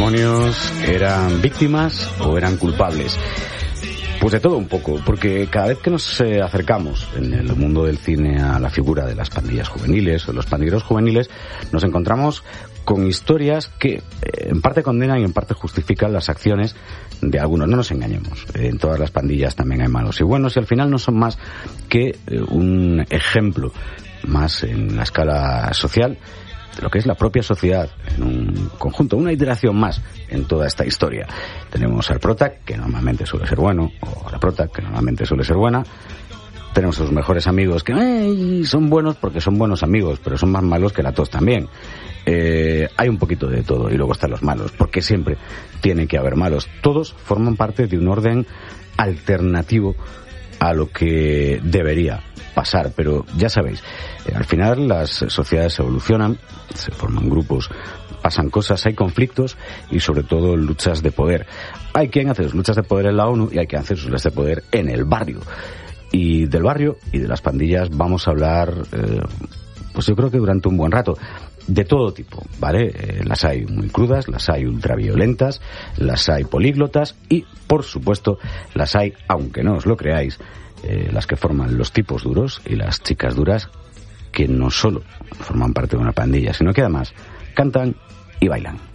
matrimonios eran víctimas o eran culpables. Pues de todo un poco, porque cada vez que nos acercamos en el mundo del cine a la figura de las pandillas juveniles o los pandilleros juveniles, nos encontramos con historias que en parte condenan y en parte justifican las acciones de algunos. No nos engañemos, en todas las pandillas también hay malos y buenos, y al final no son más que un ejemplo más en la escala social de lo que es la propia sociedad en un conjunto, una iteración más en toda esta historia. Tenemos al prota, que normalmente suele ser bueno, o a la prota, que normalmente suele ser buena. Tenemos a sus mejores amigos, que son buenos porque son buenos amigos, pero son más malos que la tos también. Hay un poquito de todo, y luego están los malos, porque siempre tiene que haber malos. Todos forman parte de un orden alternativo a lo que debería pasar, pero ya sabéis, al final las sociedades evolucionan, se forman grupos, pasan cosas, hay conflictos y sobre todo luchas de poder. Hay quien hace sus luchas de poder en la ONU y hay quien hace sus luchas de poder en el barrio. Y del barrio y de las pandillas vamos a hablar, pues yo creo que durante un buen rato, de todo tipo, ¿vale? Las hay muy crudas, las hay ultraviolentas, las hay políglotas y, por supuesto, las hay, aunque no os lo creáis, las que forman los tipos duros y las chicas duras, que no solo forman parte de una pandilla, sino que además cantan y bailan.